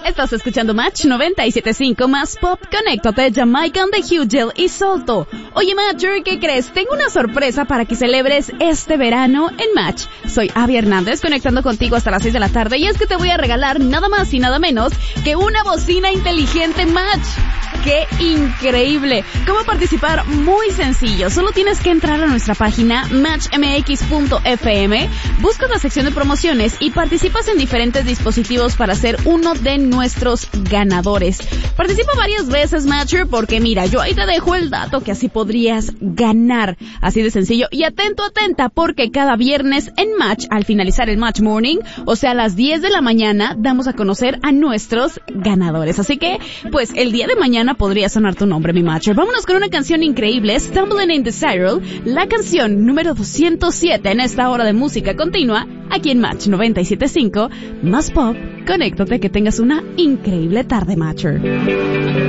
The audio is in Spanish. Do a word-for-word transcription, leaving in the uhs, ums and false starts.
Estás escuchando Match noventa y siete punto cinco más Pop. Conéctate, Jamaican de Hugel y Solto. Oye, Matcher, ¿qué crees? Tengo una sorpresa para que celebres este verano en Match. Soy Abby Hernández, conectando contigo hasta las seis de la tarde, y es que te voy a regalar nada más y nada menos que una bocina inteligente Match. ¡Qué increíble! ¿Cómo participar? Muy sencillo. Solo tienes que entrar a nuestra página match m x punto f m, buscas la sección de promociones y participas en diferentes dispositivos para ser uno de nuestros ganadores. Participa varias veces, Matcher, porque mira, yo ahí te dejo el dato que así podrías ganar. Así de sencillo. Y atento, atenta, porque cada viernes en Match, al finalizar el Match Morning, o sea, a las diez de la mañana, damos a conocer a nuestros ganadores. Así que, pues, el día de mañana podría sonar tu nombre, mi Matcher. Vámonos con una canción increíble, Stumbling in the Spiral, la canción número doscientos siete en esta hora de música continua, aquí en Match noventa y siete punto cinco, más Pop. Conéctate, que tengas una increíble tarde, Matcher.